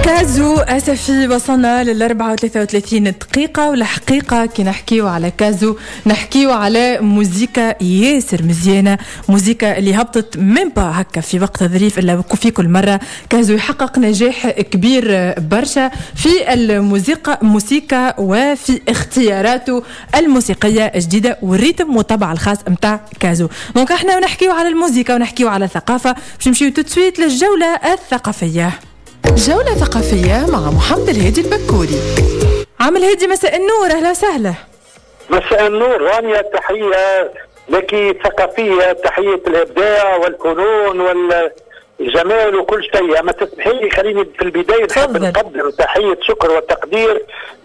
كازو أسفي وصلنا لل34 والحقيقة كي نحكيو على كازو نحكيو على موسيقى ياسر مزيانة، موسيقى اللي هبطت من با هكا في وقت ظريف إلا في كل مرة. كازو يحقق نجاح كبير برشا في الموسيقى وفي اختياراته الموسيقية الجديدة والريتم والطبع الخاص متاع كازو. دونك احنا نحكيو على الموسيقى ونحكيو على الثقافة، باش نمشيو تسويت للجولة الثقافية. جولة ثقافية مع محمد الهادي البكوري. عامل هادي، مساء النور، أهلا وسهلا. مساء النور رانيا، تحية لك ثقافية، تحية الإبداع والفنون والجمال وكل شيء. أما تسمحي لي خليني في البداية نحب نقدم تحية شكر والتقدير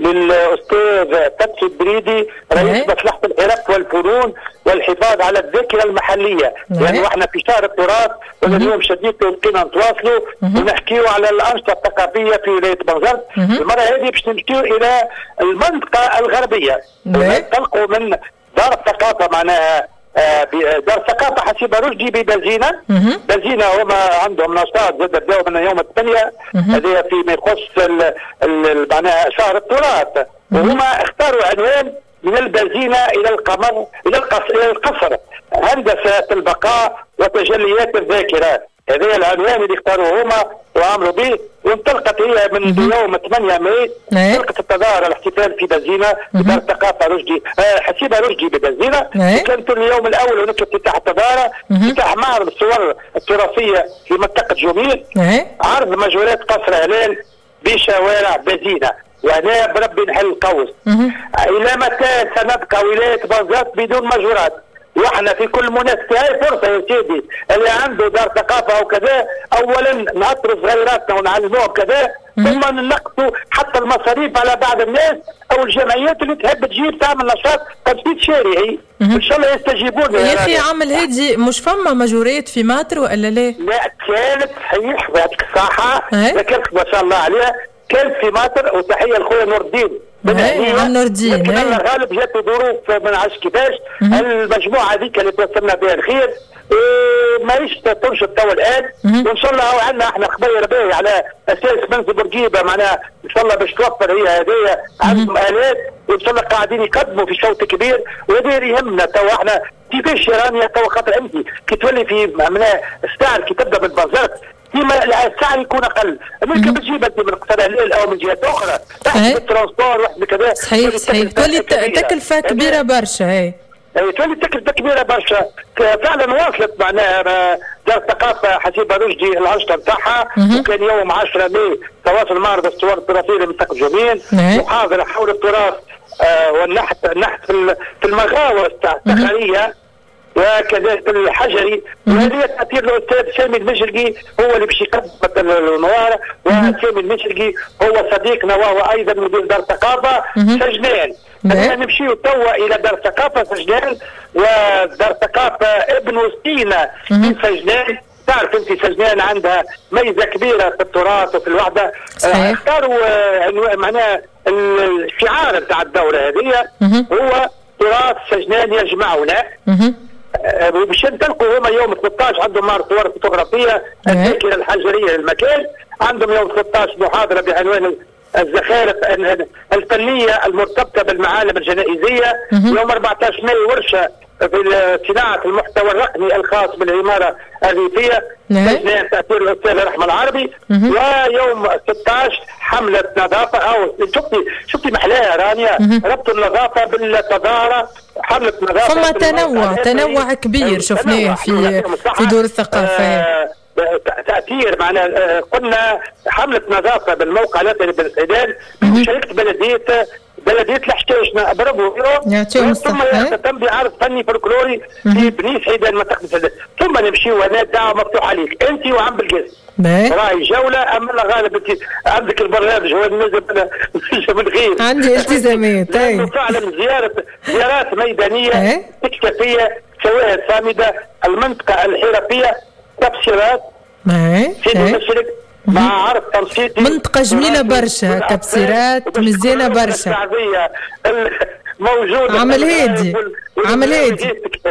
للأستاذ فتحي البريدي رئيس مصلحة الإرث والفنون والحفاظ على الذاكرة المحلية، يعني احنا في شهر التراث واليوم شديد يمكننا نتواصلوا ونحكيوا على الأنشطة الثقافية في ولاية بنزرت. المرة هذه باش نمشيو إلى المنطقة الغربية، ننطلقوا من دار الثقافة معناها دار ثقافة حسيب رشدي ببنزينة. بنزينة هما عندهم نشاط زاد بداوا من يوم 8 هذا فيما يخص معناها شهر التراث، وهما اختاروا عنوان من البنزينة إلى القمر إلى القصر، هندسة البقاء وتجليات الذاكرة. هذا العنوان اللي اختاروه هما وعملوا به، وانطلقت هي من يوم 8 ماي انطلقت التظاهرة الاحتفال في بنزينة في دار الثقافة رشدي حسيبة رشدي ببنزينة. وكانت اليوم الأول ونكت افتتاح التظاهرة، افتتاح معرض الصور التراثية في منطقة جميل، عرض مجهولات قصر هلال بشوارع بنزينة. وأنا بربي نحل القوس، إلى متى سنبقى ولاية بنزرت بدون مجهورات؟ واحنا في كل مناسبة هاي فرصة يا سيدي اللي عنده دار ثقافة أو كذا، أولا نعطروا صغيراتنا ونعلموهم كذا، ثم ننقصوا حتى المصاريف على بعض الناس أو الجمعيات اللي تحب تجيب تعمل نشاط تنشيط شارعي. إن شاء الله يستجيبون. يا أخي عامل هادي، مش فما مجورات في ماتر ولا لا؟ لا كانت صحيح بهذيك الصحة، لكن ما شاء الله عليها كانت في ماتر. وتحية لخويا نور الدين عم نور الدين، لكن الله غالب جات ظروف ما نعرفش كيفاش المجموعه هذيك اللي توصلنا بها الخير ماهيش تنشط توا الان. وان شاء الله عندنا احنا خبير باهي على اساس منزل بورقيبه معناها ان شاء الله باش توفر هي هدايا عندهم الات، وان شاء الله قاعدين يقدموا في شوط كبير. وهذا يهمنا توا احنا كيفاش رانيا توا، خاطر انت كي تولي في معناها الساعه كي تبدا بالبازار ديما السعر يكون اقل، ممكن بتجيب انت من قصر الليل او من جهات اخرى، واحد بالترانسبور واحد بكذا. صحيح تولي تكلفه كبيره برشا. تولي تكلفه كبيره برشا فعلا. وصلت معناها دار الثقافه حسيبه رشدي الانشطه نتاعها، وكان يوم 10 ماي تواصل معرض الصور التراثيه لمنطقه جميل، محاضره حول التراث والنحت في المغاور الصخريه وكذلك الحجري. وهذه تأثير الأستاذ سامي المشرقي هو اللي باش يقدم النوار، وسامي المشرقي هو صديقنا وهو أيضا مدير دار الثقافة سجنان. نمشيو توا إلى دار الثقافة سجنان، ودار الثقافة ابن سينا في سجنان. تعرف انت سجنان عندها ميزة كبيرة في التراث وفي الوحدة. اختاروا معناها الشعار بتاع الدورة هذه هو تراث سجنان يجمعنا. باش نتلقوا هما يوم 13 عندهم معرض صور فوتوغرافيه الذاكره الحجريه للمكان، عندهم يوم 13 محاضره بعنوان الزخارف الفنيه المرتبطه بالمعالم الجنائزيه. يوم 14 ماي ورشه في صناعه المحتوى الرقمي الخاص بالعماره الريفيه لجنة تأثير الأستاذ رحمة العربي. ويوم 16 حملة نظافة، أو شفتي محلاها رانيا، ربط النظافة بالتظاهرة، حملة نظافة. ثم تنوع كبير شفناه في دور الثقافة. تأثير معنا قلنا حملة نظافة بالموقع الأثري بن سعيدان بمشاركة بلدية الحشاشنا بربو، ثم تم بعرض فني فولكلوري في بني سعيدان منطقة سعيدان. ثم نمشيو هنا دعوة مفتوحة عليك أنت وعم بالقس راهي جولة. أما غالب أنت عندك البرنامج هو نجم من غير عندي التزامات. فعلا زيارات ميدانية تكتفية، شواهد صامدة، المنطقة الحرفية، تبصيرات في المشرق مع عرض تنشيطي. منطقة جميلة برشا، كبسيرات مزيانة برشا. موجودة.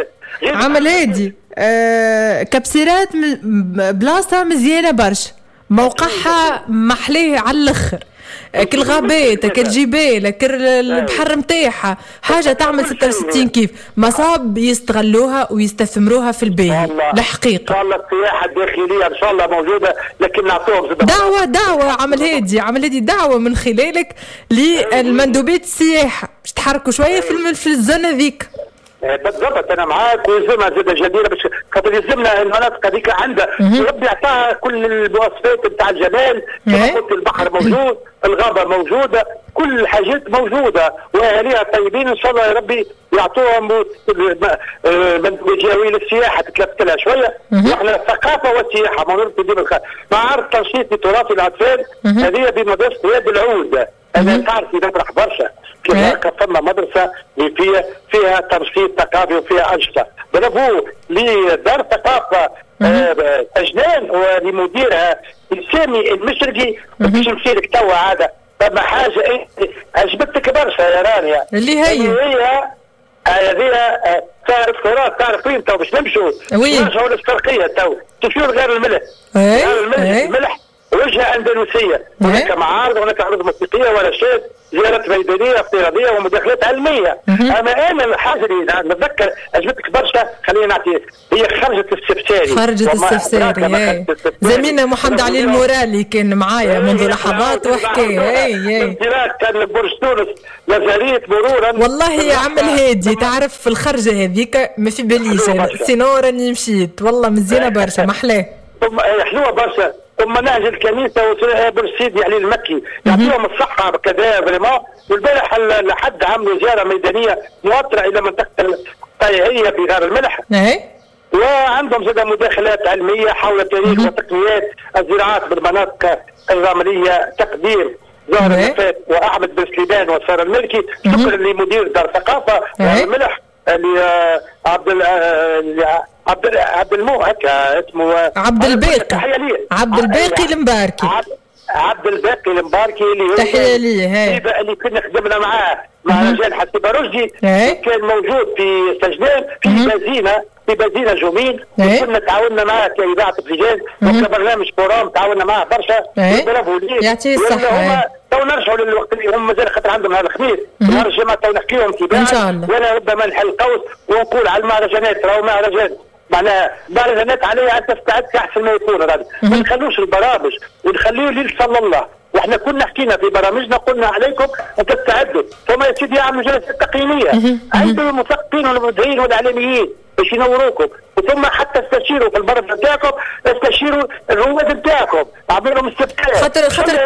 عمل هادي كبسيرات بلاصة مزيانة برشا، موقعها محليه على الاخر، كل غابات كل جبال كل البحر متاعها حاجه تعمل 66 كيف ما صاب يستغلوها ويستثمروها في الباهي الحقيقه. ان شاء الله السياحه الداخليه ان شاء الله موجوده، لكن نعطوهم دعوه عمل هادي دعوه من خلالك للمندوبات السياحه باش تحركوا شويه في الزون هذيك. بالضبط انا معاك، ويلزمها زاد جديره باش خاطر يلزمنا المناطق هذيك عندها وربي يعطاها كل المواصفات نتاع الجمال، كما قلت البحر موجود، الغابه موجوده، كل الحاجات موجوده، واهاليها طيبين ان شاء الله يا ربي يعطوهم جواويل السياحه تتلفت لها شويه. واحنا الثقافه والسياحه مع عرض تنشيط لتراث الاطفال هذه بمدرسه يد العود. انا تعرف نفرح برشا كيف كفلنا مدرسه اللي فيها تنشيط ثقافي وفيها انشطه. برافو لدار الثقافه اجنان ولمديرها سامي المشرقي. باش نمشيلك توا عاده فما حاجه عجبتك برشا يا رانيا اللي هي هذه تعرف تراث، تعرف وين تو باش نمشوا نرجعوا للشرقيه تو تشوف غير الملح. الملح وجهه اندلسيه، هناك معارض وهناك عروض موسيقيه ورشات زيارات ميدانيه افتراضيه ومداخلات علميه. اما انا الحاجه اللي نتذكر عجبتك برشا، خلينا نعطي هي خرجت السفساري زميلنا محمد علي المورالي كان معايا منذ لحظات وحكى كان برج تونس لازاليت مرورا. والله يا عم الهادي تعرف في الخرجه هذيك ما في باليش سينو راني مشيت والله مزيانه برشا محلاه حلوه برشا. ثم نهج الكنيسه وبرج سيدي علي المكي يعطيهم الصحه بكذا فريمون. والبارح لحد عملوا زياره ميدانيه موطره الى منطقه الطيعيه في غار الملح. وعندهم زاد مداخلات علميه حول تاريخ وتقنيات الزراعات بالمناطق الرمليه، تقدير زهر النفات واحمد بن سليمان وساره الملكي. شكرا لمدير دار الثقافه الملح اللي عبد المو هكا اسمه عبد الباقي المباركي اللي تحيه ليه اللي كنا خدمنا معاه مهرجان حسيبه رشدي كان موجود في سجنان في بازينه جميل. كنا تعاوننا معاه كاذاعه تلفزيون وكبرنامج فورام تعاوننا معاه برشا. برافو ليه يعطيه الصحه. تو نرجعوا للوقت اللي هم مازال خاطر عندهم هذا الخميس نهار الجمعه تو نحكيهم تباعا. وانا ربما نحل قوس ونقول على المهرجانات راهو مهرجان معناها مهرجانات عليها ان تستعد كاحسن ما يكون. ما نخلوش البرامج ونخليه ليل صلى الله. واحنا كنا حكينا في برامجنا قلنا عليكم ان تستعدوا. ثم يا سيدي يعملوا جلسات تقييميه عندوا المثقفين والمبدعين والاعلاميين باش ينوروكم. وثم حتى استشيروا في البرد نتاعكم، استشيروا الرواد نتاعكم، اعملوا لهم استفتاء. خاطر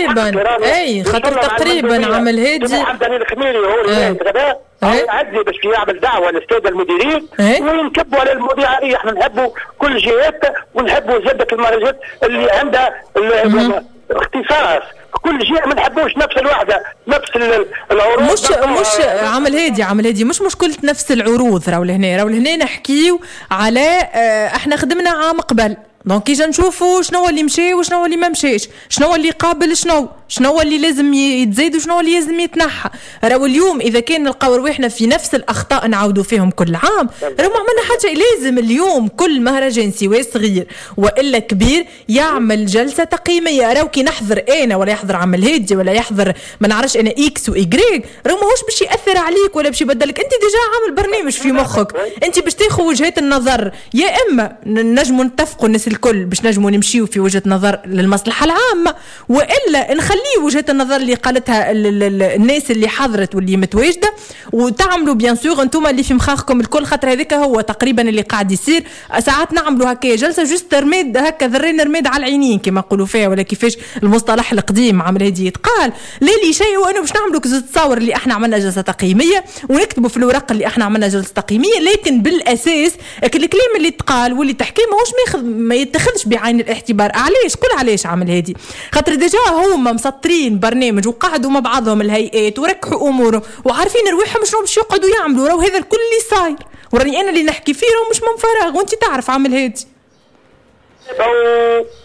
تقريبا عمل هادي عبد الخميري هو اللي عدي باش يعمل دعوه للساده المديرين ونكبوا على المواضيع. احنا نحبوا كل الجهات ونحبوا زادة المهرجانات اللي عندها اختصاص. كل جهه ما نحبوش نفس الوحده نفس العروض. مش عمل هادي مش مشكله نفس العروض. راهو لهنا نحكيو على احنا خدمنا عام قبل دونك كي نشوفوا شنو اللي مشى وشنو اللي ما مشاش، شنو اللي قابل شنو اللي لازم يتزايد وشنو اللي لازم يتنحى. راهو اليوم اذا كان نلقاو رواحنا في نفس الاخطاء نعاودوا فيهم كل عام راهو ما عملنا حاجه. لازم اليوم كل مهرجان سواء صغير والا كبير يعمل جلسه تقييميه. راهو كي نحضر انا ولا يحضر عمل هادي ولا يحضر ما نعرفش انا اكس وايغريك راهو ماهوش باش ياثر عليك ولا باش يبدلك. انت ديجا عامل برنامج في مخك، انت باش تاخذ وجهات النظر. يا اما نجموا نتفقوا الناس الكل باش نجموا نمشيو في وجهه نظر للمصلحه العامه، والا نخلي وجهه النظر اللي قالتها الناس اللي حضرت واللي متواجده وتعملوا بيان سور انتم اللي في مخاخكم الكل. خاطر هذاك هو تقريبا اللي قاعد يصير. ساعات نعملوا هكا جلسه جست رميد هكا ذرين رميد على العينين كما نقولوا فيها ولا كيفاش المصطلح القديم عمل هدي يتقال. لي شيء وانا باش نعملوا تصور اللي احنا عملنا جلسه تقييميه ونكتبوا في الورق اللي احنا عملنا جلسه تقييميه، لكن بالاساس الكلام اللي تقال واللي تحكي ماهوش ما يتخذش بعين الاعتبار. علاش عمل هادي؟ خاطر ديجا هما مسطرين برنامج وقعدوا مع بعضهم الهيئات وركحوا امورهم وعارفين رواحهم شنو باش يقعدوا يعملوا. راهو هذا الكل اللي صاير وراني انا اللي نحكي فيه راهو مش من فراغ وانت تعرف عمل هادي.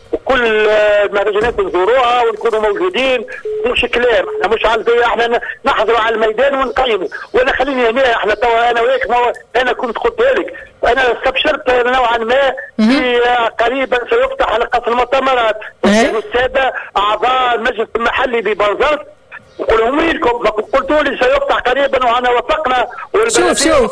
وكل المهرجانات نزوروها ونكونوا موجودين. مش كلام، احنا مش عايزين احنا نحضروا على الميدان ونقيموا. وانا خليني هنا احنا توا انا وياك انا كنت قلت لك انا استبشرت نوعا ما في قريبا سيفتح قصر المؤتمرات والساده اعضاء المجلس المحلي ببنزرت. قولهم لكم قلتوا لي سيفتح قريبا وانا وافقنا. شوف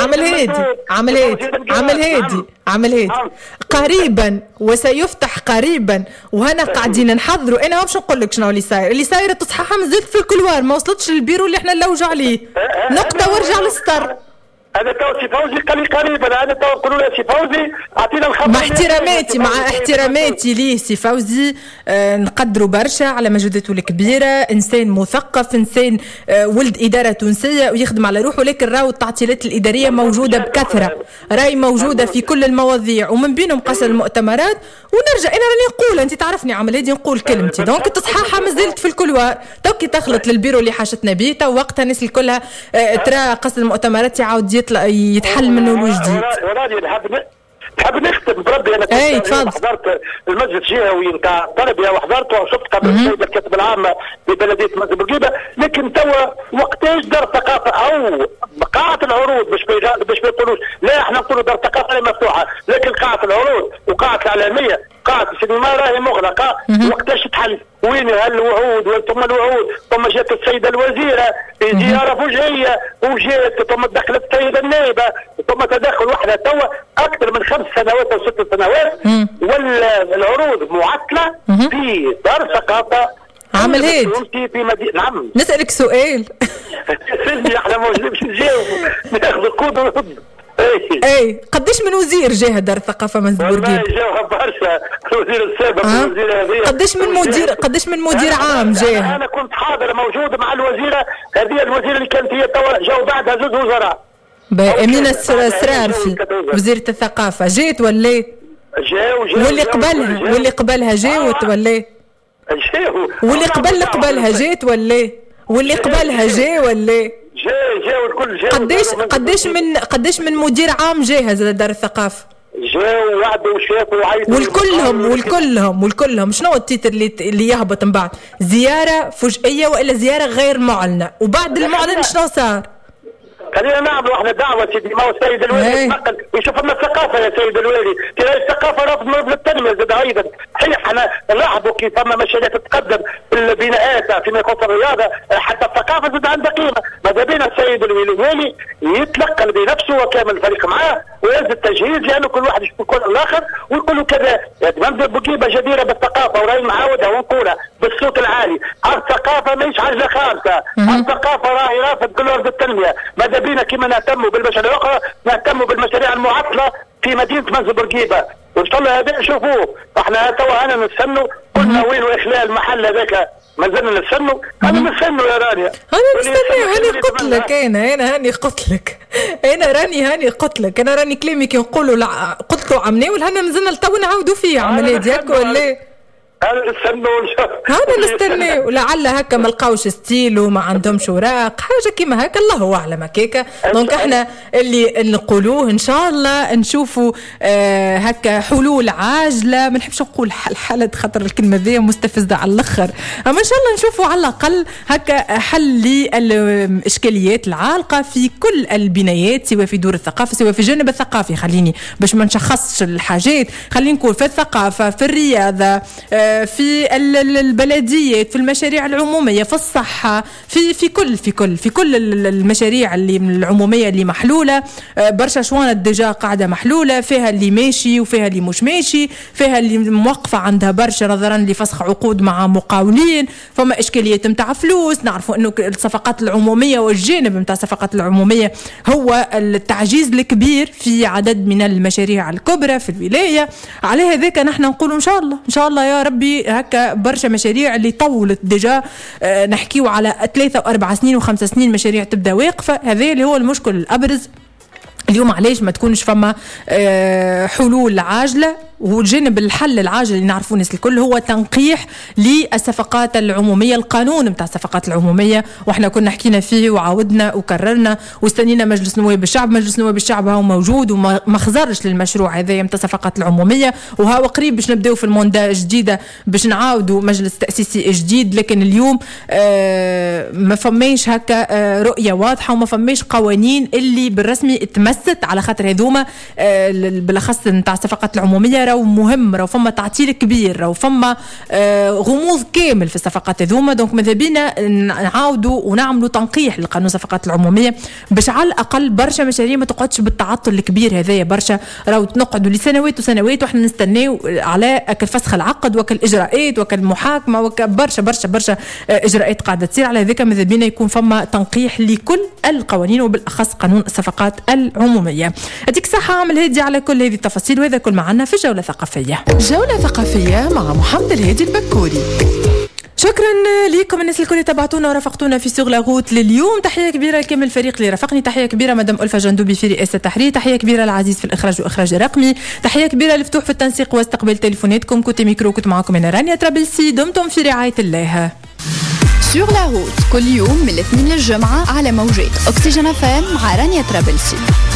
عمل هادي قريبا وسيفتح قريبا وهنا قاعدين نحضروا. انا مش نقول لك شنو اللي صاير تصحيحه مازلت في الكلوار ما وصلتش للبيرو اللي احنا نلوجوا عليه نقطه وارجع للسطر. هذا تو سي فوزي قال لي قريبا. انا تو نقولوا له سي فوزي اعطينا الخبر. مع احتراماتي ليه سي فوزي نقدروا برشا على مجهوداته الكبيره. انسان مثقف، انسان ولد اداره تونسيه ويخدم على روحه. لكن راهو التعطيلات الاداريه موجوده بكثره، راهي موجوده في كل المواضيع ومن بينهم قصر المؤتمرات. ونرجع انا راني نقول انت تعرفني عمل هادي نقول كلمتي. دونك تصححها مازلت في الكلوار توكي تخلط للبيرو اللي حاجتنا بيه. تو وقتها الناس الكلها ترى قصر المؤتمرات يعاود يتحل منه الوجديد. نحب نختم بربي. انا كنت حضرت المجلس الجهوي نتاع طلبيا وحضرته وشفت قبل السيد الكاتب العام ببلديه مزن بورقيبه. لكن توا وقتاش دار ثقافه او قاعه العروض باش ما يقولوش لا احنا نقولوا دار ثقافه مفتوحه، لكن قاعه العروض وقاعه الاعلاميه قاعه السينما راهي مغلقه. وقتاش تحل؟ وين هالوعود ثم الوعود؟ ثم جات السيده الوزيره زياره فجائيه وجات ثم دخلت السيده النائبه ثم تدخل وحده. توا اكثر من 5 سنوات او 6 سنوات والعروض معطله في دار ثقافه. عمل هيك في نعم. نسالك سؤال سيدي احنا موجودين باش نجاوبوا ناخذ القود ونرد. اي قديش من وزير جاه دار الثقافه مزن بورقيبه؟ والله جاوها برشا. الوزير السابق والوزير هذه. قديش من مدير عام جاه؟ انا كنت حاضر موجود مع الوزيره هذه. الوزيره اللي كانت هي توا جاوا بعدها 2 وزراء. امينه السرارفي وزيرة الثقافه جات ولا؟ جاو واللي قبلها جاوت ولا؟ جاو. واللي قبلها جات ولا؟ واللي قبلها جا ولا؟ جاو الكل جاو. قديش من مدير عام جاهز لدار الثقافه؟ جاو وعدوا وشافوا وعيطوا والكلهم شنو التيتر اللي يهبط من بعد؟ زياره فجائيه والا زياره غير معلنه؟ وبعد المعلن شنو صار؟ خلينا نعملوا احنا دعوه سيدي. ما هو السيد الوالي يتنقل ويشوف لنا الثقافه يا سيد الوالي. ترى الثقافه رافض مرض للتنميه زاد ايضا. صحيح احنا نلاحظوا كيف فما مشاريع تتقدم في البناءات فيما يخص الرياضه، حتى الثقافه زاد عندها قيمه. ماذا بينا السيد الوالي يتلقى بنفسه وكامل الفريق معاه ويزيد التجهيز، لانه كل واحد يشوف كل الاخر ويقول له كذا. مبدا بورقيبه جديره بالثقافه وراي معاودها ونقولها بالصوت العالي. الثقافه ماهيش حاجه خالصه، الثقافه راهي رافض كل ارض التنميه. ماذا بينا كما نهتموا بالمشاريع الاخرى نهتموا بالمشاريع المعطله في مدينه مزن بورقيبه. وان شاء الله هذا نشوفوه. احنا توا انا نستنوا قلنا وين اخلاء المحل هذاك ما زلنا نستنوا. انا نستنوا يا رانيا. انا نستنى هاني قلت لك. انا هاني قلت لك. انا راني كلامي كي نقولوا قلت له عمناول هنا مازلنا تو نعاودوا فيه عمليه ديالك ولا؟ هذا نستنى ولعل هكا ما لقاوش ستيل وما عندهمش اوراق حاجه كيما هكا الله اعلم هكاك. دونك احنا اللي نقولوه ان شاء الله نشوفوا هكا حلول عاجله. ما نحبش نقول حل خاطر الكلمه ذي مستفزه على الاخر، اما ان شاء الله نشوفوا على الاقل هكا حل للاشكاليات العالقه في كل البنايات سواء في دور الثقافه سواء في الجانب الثقافي. خليني باش ما نشخصش الحاجات، خلينا نقول في الثقافه في الرياضه في البلديات في المشاريع العموميه في الصحه في كل المشاريع اللي العموميه اللي محلوله. برشا شوانت ديجا قاعده محلوله، فيها اللي ماشي وفيها اللي مش ماشي، فيها اللي موقفه عندها برشا نظرا لفسخ عقود مع مقاولين، فما اشكاليات نتاع فلوس. نعرفوا انه الصفقات العموميه والجانب نتاع الصفقات العموميه هو التعجيز الكبير في عدد من المشاريع الكبرى في الولايه. على هذاك نحن نقول ان شاء الله يا ربي هكا برشا مشاريع اللي طولت ديجا نحكيو على 3 و4 سنين و5 سنين مشاريع تبدا واقفه. هذا اللي هو المشكل الابرز اليوم. علاش ما تكونش فما حلول عاجله وجانب الحل العاجل اللي نعرفوه الناس الكل هو تنقيح للصفقات العمومية، القانون متاع الصفقات العمومية، واحنا كنا حكينا فيه وعاودنا وكررنا واستنينا مجلس نواب الشعب. مجلس نواب الشعب هو موجود وما خزرش للمشروع هذا متاع الصفقات العمومية، وهو قريب باش نبداو في الموندا جديدة باش نعاودوا مجلس تأسيسي جديد. لكن اليوم ما فماش هكا رؤية واضحة وما فماش قوانين اللي بالرسمي تمست على خاطر هذوما بالاخص نتاع الصفقات العمومية راهو مهم، راهو فما تعطيل كبير، راهو فما غموض كامل في الصفقات هذوما. دونك ماذا بينا نعاودوا ونعملوا تنقيح لقانون الصفقات العمومية باش على الاقل برشا مشاريع ما تقعدش بالتعطل الكبير هذايا. برشا راهو نقعدوا لسنوات وسنوات واحنا نستناو على اكل فسخ العقد وكل اجراءات وكل محاكمه وكل برشا اجراءات قاعده تصير. على ذلك ماذا بينا يكون فما تنقيح لكل القوانين وبالاخص قانون الصفقات العموميه. يعطيك الصحه عامل هادي على كل هذه التفاصيل، وهذا كل معنا في جوله ثقافيه. جوله ثقافيه مع محمد الهادي البكوري. شكرا لكم الناس الكل تبعتونا ورافقتونا في سوغ لاغوت لليوم. تحيه كبيره لكامل الفريق اللي رافقني، تحيه كبيره مدام ألفة جندوبي في رئاسه التحرير، تحيه كبيره العزيز في الاخراج واخراج الرقمي، تحيه كبيره لفتوح في التنسيق واستقبال تليفوناتكم. كنت ميكرو كنت معكم انا رانيا طرابلسي، دمتم في رعايه الله. سوغ لاغوت كل يوم من الاثنين للجمعه على موجات أكسجين FM مع رانيا طرابلسي.